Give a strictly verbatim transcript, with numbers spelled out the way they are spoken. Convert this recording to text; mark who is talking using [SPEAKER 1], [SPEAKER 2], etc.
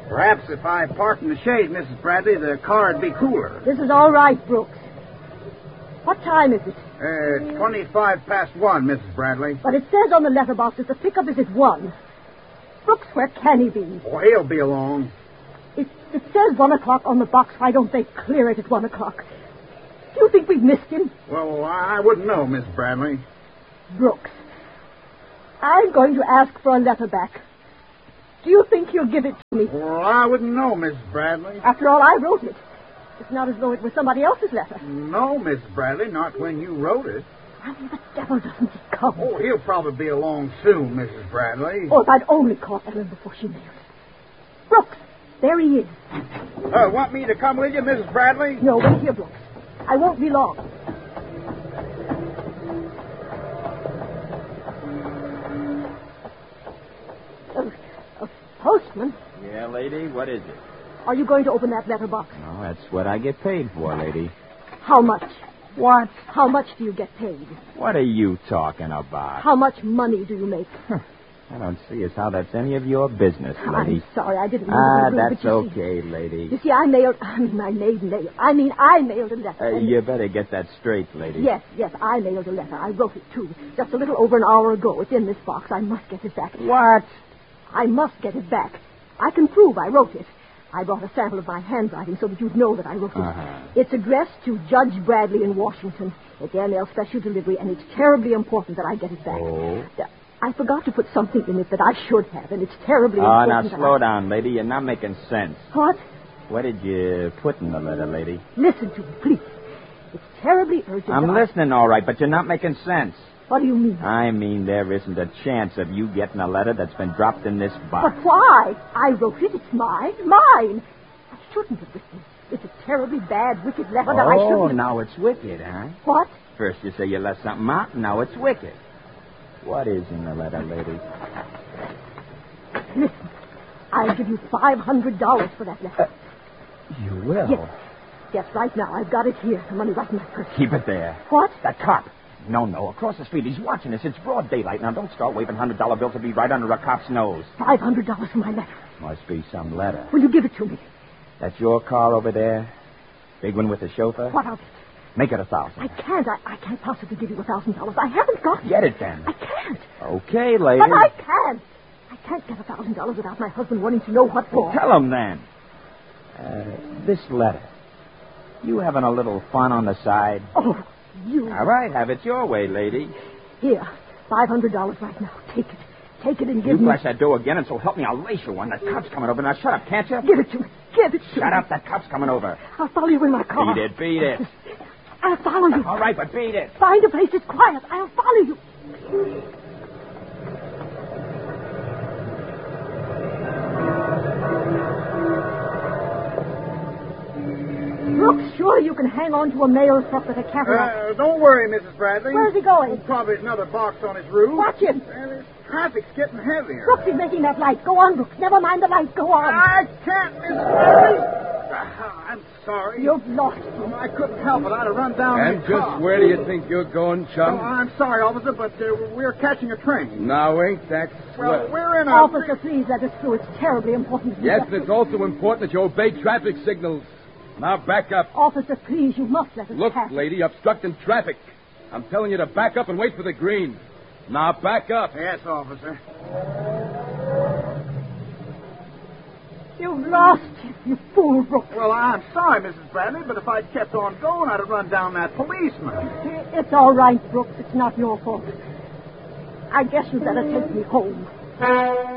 [SPEAKER 1] Perhaps if I parked in the shade, Missus Bradley, the car'd be cooler.
[SPEAKER 2] This is all right, Brooks. What time is it?
[SPEAKER 1] Uh, twenty-five past one, Missus Bradley.
[SPEAKER 2] But it says on the letterbox that the pickup is at one. Brooks, where can he be?
[SPEAKER 1] Oh, he'll be along.
[SPEAKER 2] It, it says one o'clock on the box. Why don't they clear it at one o'clock? Do you think we've missed him?
[SPEAKER 1] Well, I wouldn't know, Miss Bradley.
[SPEAKER 2] Brooks, I'm going to ask for a letter back. Do you think he'll give it to me?
[SPEAKER 1] Well, I wouldn't know, Miss Bradley.
[SPEAKER 2] After all, I wrote it. It's not as though it was somebody else's letter.
[SPEAKER 1] No, Miss Bradley, not when you wrote it.
[SPEAKER 2] Why the devil doesn't he come?
[SPEAKER 1] Oh, he'll probably be along soon, Missus Bradley.
[SPEAKER 2] Oh, if I'd only caught Ellen before she mailed it. Brooks, there he is.
[SPEAKER 1] Uh, want me to come with you, Missus Bradley?
[SPEAKER 2] No, wait here, Brooks. I won't be long. A, a postman?
[SPEAKER 3] Yeah, lady, what is it?
[SPEAKER 2] Are you going to open that letterbox?
[SPEAKER 3] No, that's what I get paid for, lady.
[SPEAKER 2] How much?
[SPEAKER 3] What?
[SPEAKER 2] How much do you get paid?
[SPEAKER 3] What are you talking about?
[SPEAKER 2] How much money do you make?
[SPEAKER 3] I don't see as how that's any of your business, lady.
[SPEAKER 2] I'm sorry, I didn't mean
[SPEAKER 3] Ah,
[SPEAKER 2] to be rude,
[SPEAKER 3] that's
[SPEAKER 2] but you
[SPEAKER 3] okay,
[SPEAKER 2] see,
[SPEAKER 3] lady.
[SPEAKER 2] You see, I mailed, I mean, I made mail. I mean, I mailed a letter.
[SPEAKER 3] Uh, you better get that straight, lady.
[SPEAKER 2] Yes, yes, I mailed a letter. I wrote it, too. Just a little over an hour ago. It's in this box. I must get it back.
[SPEAKER 3] What?
[SPEAKER 2] I must get it back. I can prove I wrote it. I brought a sample of my handwriting so that you'd know that I wrote it.
[SPEAKER 3] Uh-huh.
[SPEAKER 2] It's addressed to Judge Bradley in Washington. It's airmail special delivery, and it's terribly important that I get it back.
[SPEAKER 3] Oh?
[SPEAKER 2] I forgot to put something in it that I should have, and it's terribly
[SPEAKER 3] Oh,
[SPEAKER 2] important.
[SPEAKER 3] now slow
[SPEAKER 2] I...
[SPEAKER 3] down, lady. You're not making sense.
[SPEAKER 2] What?
[SPEAKER 3] What did you put in the letter, lady?
[SPEAKER 2] Listen to me, please. It's terribly urgent.
[SPEAKER 3] I'm
[SPEAKER 2] I...
[SPEAKER 3] listening all right, but you're not making sense.
[SPEAKER 2] What do you mean?
[SPEAKER 3] I mean, there isn't a chance of you getting a letter that's been dropped in this box.
[SPEAKER 2] But why? I wrote it. It's mine. Mine. I shouldn't have written it. It's a terribly bad, wicked letter that I
[SPEAKER 3] Oh,
[SPEAKER 2] shouldn't have...
[SPEAKER 3] now it's wicked, huh?
[SPEAKER 2] What?
[SPEAKER 3] First you say you left something out, and now it's wicked. What is in the letter, lady?
[SPEAKER 2] Listen, I'll give you five hundred dollars for that letter.
[SPEAKER 3] Uh, you will?
[SPEAKER 2] Yes. Yes, right now. I've got it here. The money right in my purse.
[SPEAKER 3] Keep it there.
[SPEAKER 2] What?
[SPEAKER 3] That cop. No, no, across the street. He's watching us. It's broad daylight. Now, don't start waving one hundred dollar bills to be right under a cop's nose.
[SPEAKER 2] five hundred dollars for my letter.
[SPEAKER 3] Must be some letter.
[SPEAKER 2] Will you give it to me?
[SPEAKER 3] That's your car over there? Big one with the chauffeur?
[SPEAKER 2] What of it?
[SPEAKER 3] Make it a thousand.
[SPEAKER 2] I can't. I, I can't possibly give you a thousand dollars. I haven't got it.
[SPEAKER 3] Get it, then.
[SPEAKER 2] I can't.
[SPEAKER 3] Okay, lady.
[SPEAKER 2] But I can't. I can't get a thousand dollars without my husband wanting to know what for.
[SPEAKER 3] Tell him, then. Uh, this letter. You having a little fun on the side?
[SPEAKER 2] Oh, you.
[SPEAKER 3] All right, have it your way, lady.
[SPEAKER 2] Here, five hundred dollars right now. Take it. Take it and give
[SPEAKER 3] You
[SPEAKER 2] me...
[SPEAKER 3] flash that door again, and so help me, I'll lace you one. That cop's coming over. Now, shut up, can't you?
[SPEAKER 2] Give it to me. Give it to me.
[SPEAKER 3] Shut up, that cop's coming over.
[SPEAKER 2] I'll follow you in my car.
[SPEAKER 3] Beat it, beat it.
[SPEAKER 2] I'll follow you.
[SPEAKER 3] All right, but beat it.
[SPEAKER 2] Find a place that's quiet. I'll follow you. Brooks, surely you can hang on to a mail truck with a cataract.
[SPEAKER 1] Uh, don't worry, Missus Bradley.
[SPEAKER 2] Where's he going?
[SPEAKER 1] Oh, probably another box on his roof.
[SPEAKER 2] Watch him.
[SPEAKER 1] Well, this traffic's getting heavier.
[SPEAKER 2] Brooks, he's making that light. Go on, Brooks. Never mind the light. Go on.
[SPEAKER 1] I can't, Missus Bradley. Uh, I'm sorry.
[SPEAKER 2] You've lost him.
[SPEAKER 1] Oh, I couldn't help it. I'd have run down
[SPEAKER 4] And
[SPEAKER 1] the
[SPEAKER 4] just
[SPEAKER 1] car.
[SPEAKER 4] where do you think you're going,
[SPEAKER 1] Oh,
[SPEAKER 4] chum?
[SPEAKER 1] I'm sorry, officer, but uh, we're catching a train.
[SPEAKER 4] Now, ain't that
[SPEAKER 1] Well,
[SPEAKER 4] swell?
[SPEAKER 1] we're in a...
[SPEAKER 2] Officer, please let us through. It's terribly important.
[SPEAKER 4] Yes, and it's also important that you obey traffic signals. Now, back up.
[SPEAKER 2] Officer, please, you must let us
[SPEAKER 4] Look,
[SPEAKER 2] pass.
[SPEAKER 4] lady, obstructing traffic. I'm telling you to back up and wait for the green. Now, back up.
[SPEAKER 1] Yes, officer.
[SPEAKER 2] You've lost him, you fool, Brooks.
[SPEAKER 1] Well, I'm sorry, Missus Bradley, but if I'd kept on going, I'd have run down that policeman.
[SPEAKER 2] It's all right, Brooks. It's not your fault. I guess you'd better take me home.